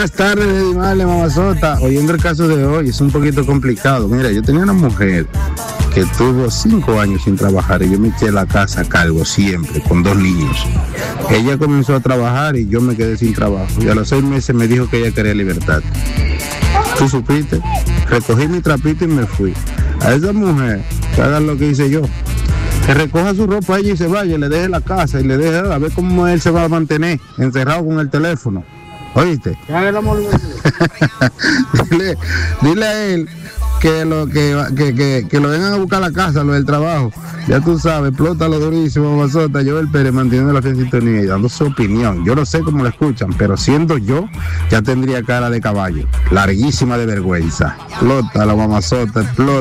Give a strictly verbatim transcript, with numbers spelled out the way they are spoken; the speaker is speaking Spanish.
Buenas tardes, Edimale, mamazota. Oyendo el caso de hoy, es un poquito complicado. Mira, yo tenía una mujer que tuvo cinco años sin trabajar y yo me eché la casa a cargo siempre, con dos niños. Ella comenzó a trabajar y yo me quedé sin trabajo. Y a los seis meses me dijo que ella quería libertad. ¿Tú supiste? Recogí mi trapito y me fui. A esa mujer, que haga lo que hice yo. Que recoja su ropa ella y se vaya, le deje la casa y le deje a ver cómo él se va a mantener encerrado con el teléfono. ¿Oíste? dile, dile a él que lo que, que, que, que lo vengan a buscar a la casa, lo del trabajo. Ya tú sabes, explótalo durísimo, Mazota. Joel Pérez manteniendo la fiel sintonía y dando su opinión. Yo no sé cómo lo escuchan, pero siendo yo, ya tendría cara de caballo. Larguísima de vergüenza. Explótalo, mamazota, explótalo.